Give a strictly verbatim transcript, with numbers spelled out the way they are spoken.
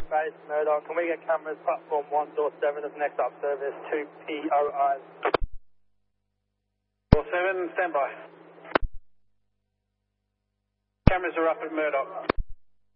base, Murdoch. Can we get cameras platform one, door seven of next up service, two P O Is? Door seven, stand by. Cameras are up at Murdoch.